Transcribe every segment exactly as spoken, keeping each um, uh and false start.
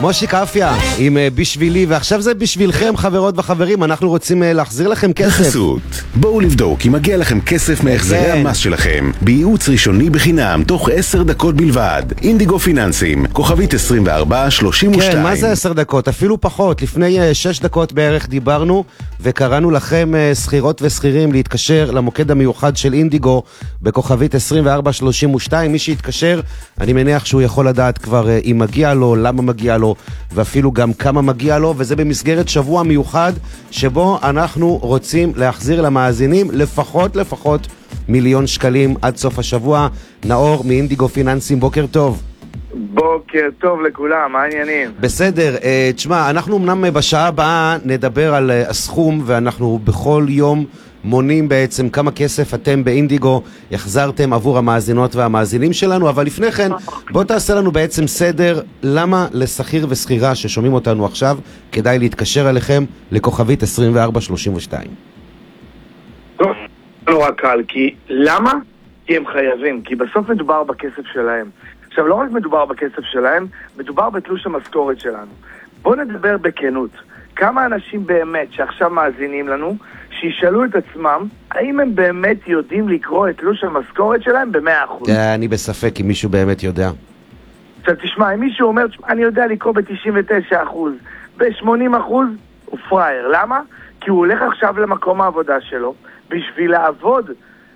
מושי קפיה עם בשבילי, ועכשיו זה בשבילכם חברות וחברים, אנחנו רוצים להחזיר לכם כסף. בחסות, בואו לבדוק אם מגיע לכם כסף מהחזרי המס שלכם בייעוץ ראשוני בחינם תוך עשר דקות בלבד. אינדיגו פיננסים, כוכבית עשרים וארבע שלושים ושתיים. כן, מה זה עשר דקות? אפילו פחות. לפני שש דקות בערך דיברנו וקראנו לכם שכירות ושכירים להתקשר למוקד המיוחד של אינדיגו בכוכבית עשרים וארבע שלושים ושתיים. מי שיתקשר, אני מניח שהוא יכול לדעת כבר אם מגיע לו, למה מגיע לו, ואפילו גם כמה מגיע לו, וזה במסגרת שבוע מיוחד שבו אנחנו רוצים להחזיר למאזינים לפחות לפחות מיליון שקלים עד סוף השבוע. נאור מאינדיגו פיננסים, בוקר טוב. בוקר טוב לכולם, מה העניינים? בסדר, תשמע, אנחנו אמנם בשעה הבאה נדבר על הסכום, ואנחנו בכל יום מונים בעצם כמה כסף אתם באינדיגו יחזרתם עבור המאזינות והמאזינים שלנו, אבל לפני כן בוא תעשה לנו בעצם סדר למה לשכיר ושכירה ששומעים אותנו עכשיו כדאי להתקשר אליכם לכוכבית עשרים וארבע שלושים ושתיים. טוב, נורא קל, כי למה? כי הם חייבים, כי בסוף מדובר בכסף שלהם. עכשיו, לא רק מדובר בכסף שלהם, מדובר בתלוש המשכורת שלנו. בואו נדבר בכנות. כמה אנשים באמת שעכשיו מאזינים לנו, שישאלו את עצמם, האם הם באמת יודעים לקרוא את תלוש המשכורת שלהם ב-מאה אחוז? אני בספק אם מישהו באמת יודע. עכשיו תשמע, אם מישהו אומר, אני יודע לקרוא ב-תשעים ותשעה אחוז, ב-שמונים אחוז, הוא פרייר. למה? כי הוא הולך עכשיו למקום העבודה שלו, בשביל לעבוד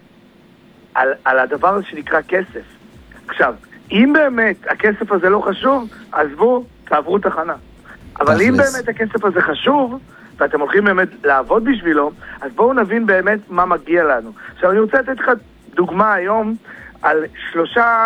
על, על הדבר הזה שנקרא כסף. עכשיו, אם באמת הכסף הזה לא חשוב, אז בואו, תעברו תחנה. אבל אם באמת הכסף הזה חשוב, ואתם הולכים באמת לעבוד בשבילו, אז בואו נבין באמת מה מגיע לנו. עכשיו אני רוצה לתת לך דוגמה היום על שלושה,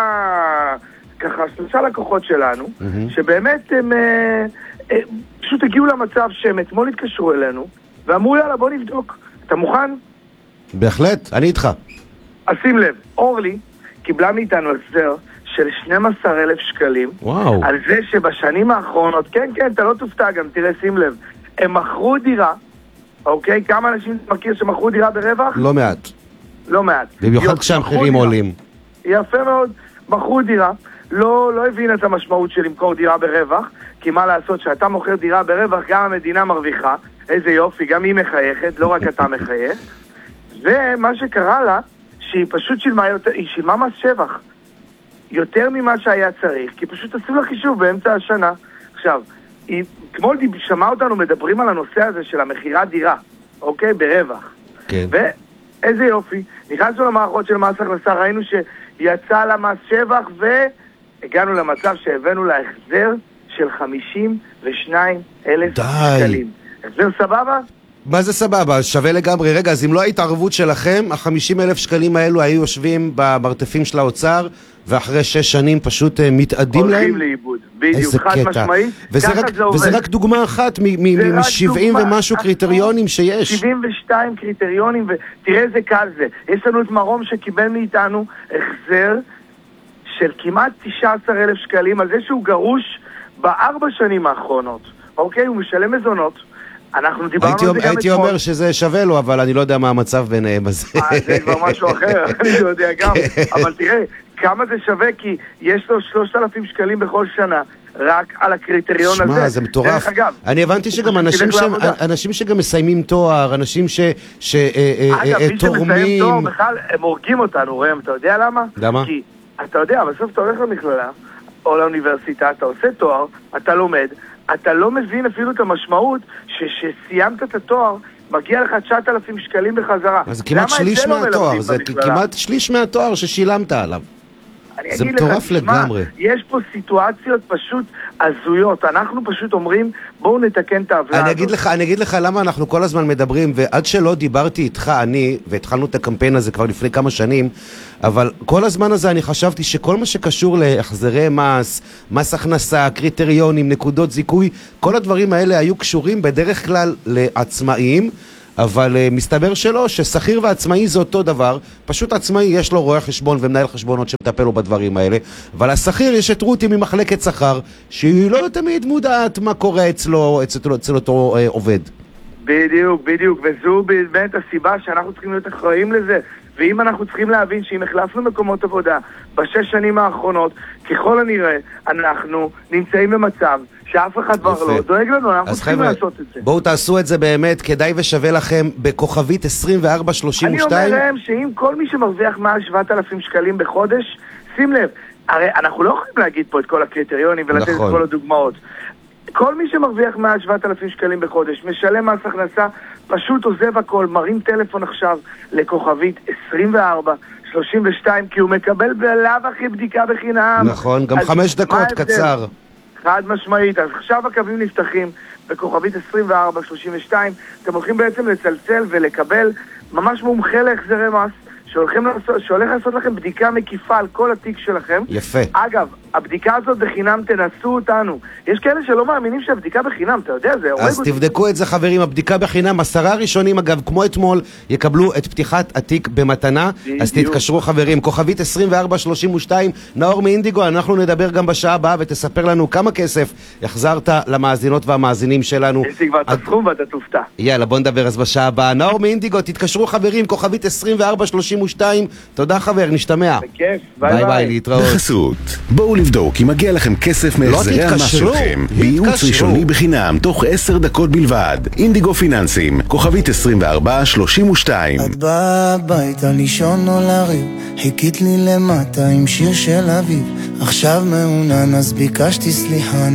ככה, שלושה לקוחות שלנו, mm-hmm. שבאמת הם אה, אה, פשוט הגיעו למצב שהם אתמול התקשרו אלינו, ואמרו יאללה בוא נבדוק. אתה מוכן? בהחלט, אני איתך. אז שים לב, אורלי קיבלה מאיתנו החזר של שנים עשר אלף שקלים, וואו. על זה שבשנים האחרונות, כן כן, אתה לא תופתע גם, תראה, שים לב, הם מכרו דירה, אוקיי? כמה אנשים מכיר שמכרו דירה ברווח? לא מעט. לא מעט. במיוחד כשהמחירים עולים. יפה מאוד, מכרו דירה, לא, לא הבין את המשמעות של למכור דירה ברווח, כי מה לעשות, שאתה מוכר דירה ברווח, גם המדינה מרוויחה, איזה יופי, גם היא מחייכת, לא רק אתה מחייך. ומה שקרה לה, שהיא פשוט שילמה, היא שילמה מס שבח. יותר ממה שהיה צריך, כי פשוט עשו לה חישוב באמצע השנה. עכשיו, היא, כמו שמע אותנו מדברים על הנושא הזה של המחירת דירה, אוקיי? ברווח. כן. ואיזה יופי, נכנסנו למערכות של מס הכנסה, ראינו שיצא לה מס שבח, והגענו למצב שהבאנו לה החזר של חמישים ושניים אלף שקלים. החזר סבבה? מה זה סבבה? שווה לגמרי. רגע, אז אם לא היית ערבות שלכם, ה-חמישים אלף שקלים האלו היו יושבים במרתפים של האוצר, ואחרי שש שנים פשוט מתאדים להם? הולכים לאיבוד, בדיוק, חד משמעי. וזה רק, וזה רק דוגמה אחת מ-שבעים ומשהו קריטריונים שיש. שבעים ושתיים קריטריונים, ותראה איזה קל זה. יש לנו את מרום שקיבל מאיתנו החזר של כמעט תשעה עשר אלף שקלים, על זה שהוא גרוש בארבע שנים האחרונות. אוקיי, הוא משלם מזונות. אנחנו דיברנו על זה גם אתמול. הייתי אומר שזה שווה לו, אבל אני לא יודע מה המצב ביניהם. אה, זה כבר משהו אחר, אני לא יודע גם. אבל תראה, כמה זה שווה, כי יש לו שלושת אלפים שקלים בכל שנה, רק על הקריטריון הזה. שמע, זה מטורף. אני הבנתי שגם אנשים שגם מסיימים תואר, אנשים שתורמים... אגב, מי שמסיים תואר, בכלל, הם הורגים אותנו, רואים, אתה יודע למה? למה? כי, אתה יודע, בסוף אתה הולך למכללה, או לאוניברסיטה, אתה עושה תואר, אתה לומד, אתה לא מבין אפילו את המשמעות שסיימת את התואר, מגיע לך תשעת אלפים שקלים בחזרה. אז זה כמעט שליש מהתואר, זה כמעט שליש מהתואר ששילמת עליו. זה מטורף לגמרי. יש פה סיטואציות פשוט הזויות. אנחנו פשוט אומרים, בואו נתקן את העוולה הזאת. אני אגיד לך, אני אגיד לך למה אנחנו כל הזמן מדברים, ועד שלא דיברתי איתך, אני, והתחלנו את הקמפיין הזה כבר לפני כמה שנים, אבל כל הזמן הזה אני חשבתי שכל מה שקשור להחזרי מס, מס הכנסה, קריטריונים, נקודות זיכוי, כל הדברים האלה היו קשורים בדרך כלל לעצמאים, אבל uh, מסתבר שלא, ששכיר ועצמאי זה אותו דבר, פשוט עצמאי יש לו רואה חשבון ומנהל חשבונות שמטפל לו בדברים האלה, אבל השכיר יש את רותי ממחלקת שכר, שהיא לא תמיד מודעת מה קורה אצלו, אצל, אצל אותו uh, עובד. בדיוק, בדיוק, וזו באמת הסיבה שאנחנו צריכים להיות אחראים לזה, ואם אנחנו צריכים להבין שאם החלפנו מקומות עבודה בשש שנים האחרונות, ככל הנראה אנחנו נמצאים במצב שאף אחד כבר לא דואג לנו, אנחנו צריכים חבר'ה, לעשות את זה. בואו תעשו את זה באמת, כדאי ושווה לכם בכוכבית עשרים וארבע שלושים ושתיים. אני אומר להם שאם כל מי שמרוויח מעל שבעת אלפים שקלים בחודש, שים לב, הרי אנחנו לא יכולים להגיד פה את כל הקריטריונים ולתת נכון. את כל הדוגמאות. כל מי שמרוויח מעל שבעת אלפים שקלים בחודש, משלם מס הכנסה, פשוט עוזב הכל, מרים טלפון עכשיו לכוכבית עשרים וארבע שלושים ושתיים, כי הוא מקבל בלב הכי בדיקה בחינם. נכון, גם חמש דקות קצר. חד משמעית, אז עכשיו הקווים נפתחים בכוכבית עשרים וארבע שלושים ושתיים, אתם הולכים בעצם לצלצל ולקבל ממש מומחה להחזרי מס, לעשות, שהולך לעשות לכם בדיקה מקיפה על כל התיק שלכם. יפה. אגב, הבדיקה הזאת בחינם, תנסו אותנו. יש כאלה שלא מאמינים שהבדיקה בחינם, אתה יודע, זה הורג אז אותי. תבדקו את זה חברים, הבדיקה בחינם, עשרה ראשונים אגב, כמו אתמול, יקבלו את פתיחת התיק במתנה. בדיוק. אז תתקשרו חברים, כוכבית עשרים וארבע שלושים ושתיים, נאור מאינדיגו, אנחנו נדבר גם בשעה הבאה ותספר לנו כמה כסף החזרת למאזינות והמאזינים שלנו. יש לי כבר את הסכום ואתה תופתע. יאללה, בוא נדבר אז בשעה הבאה. נאור מאינדיגו, תתקשרו חברים, כוכבית עשרים וארבע שלושים ושתיים. תודה חבר, נשתמע. בכיף, ביי ביי ביי, להתראות. בחסות, בואו לבדוק אם מגיע לכם כסף מהחזרי המס שלכם. בייעוץ ראשוני בחינם תוך עשר דקות בלבד. אינדיגו פיננסים, כוכבית עשרים וארבע שלושים ושתיים. את באה הביתה לישון או לריב, חיכית לי למטה עם שיר של אביב, עכשיו מעונן אז ביקשתי סליחה.